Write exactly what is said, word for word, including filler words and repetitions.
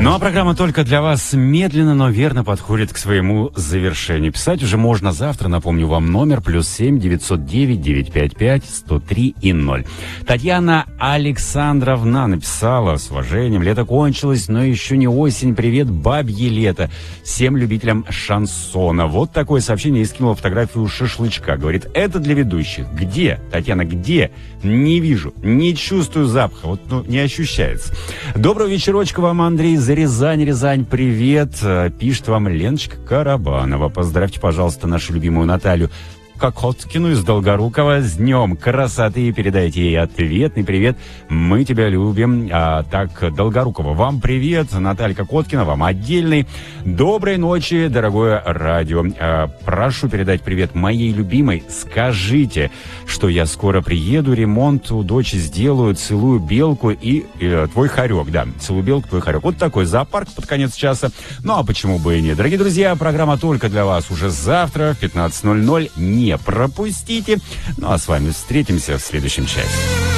Ну а программа «Только для вас» медленно, но верно подходит к своему завершению. Писать уже можно завтра. Напомню вам номер плюс семь девятьсот девять девятьсот пятьдесят пять сто три и ноль. Татьяна Александровна написала с уважением: лето кончилось, но еще не осень. Привет, бабье лето. Всем любителям шансона. Вот такое сообщение, и скинула фотографию шашлычка. Говорит, это для ведущих. Где, Татьяна, где? Не вижу, не чувствую запаха. Вот, ну, не ощущается. Доброго вечерочка вам, Андрей, за Рязань. Рязань, привет. Пишет вам Леночка Карабанова. Поздравьте, пожалуйста, нашу любимую Наталью Кокоткину из Долгорукова с днем красоты, и передайте ей ответный привет. Мы тебя любим. А, так, Долгорукова, вам привет. Наталья Кокоткина, вам отдельный. Доброй ночи, дорогое радио. А, прошу передать привет моей любимой. Скажите, что я скоро приеду, ремонт у дочи сделаю. Целую белку и э, твой хорек. Да, целую белку, твой хорек. Вот такой зоопарк под конец часа. Ну а почему бы и нет? Дорогие друзья, программа «Только для вас» уже завтра в пятнадцать ноль ноль. Не пропустите. Ну а с вами встретимся в следующем часе.